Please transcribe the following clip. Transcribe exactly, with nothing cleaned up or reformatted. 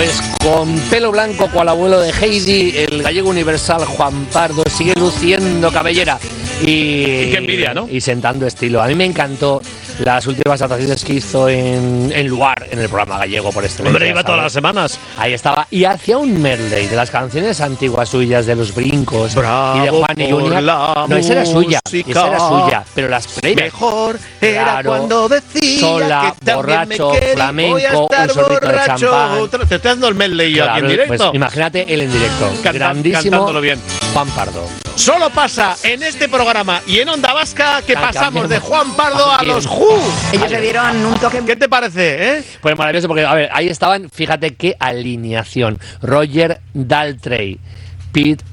Pues con pelo blanco cual abuelo de Heidi, el gallego universal Juan Pardo sigue luciendo cabellera y, y qué envidia, ¿no? Y sentando estilo. A mí me encantó las últimas actuaciones que hizo en, en Luar, en el programa gallego por este. Hombre, iba todas las semanas. Ahí estaba. Y hacía un medley de las canciones antiguas suyas, de Los Brincos. Bravo y de Juan y Junior. No, esa era suya. Esa era suya. Pero las playback. Mejor era claro, cuando decía sola, que borracho, me flamenco, un sorbito de champán. Te estoy dando el medley claro, aquí en directo. Pues imagínate él en directo. Canta, grandísimo. Cantándolo bien. Juan Pardo. Solo pasa en este programa y en Onda Vasca que Cal pasamos cambiamos. de Juan Pardo a los Who. Ellos le dieron un toque. ¿Qué te parece, eh? Pues maravilloso, porque, a ver, ahí estaban, fíjate qué alineación. Roger Daltrey, Pete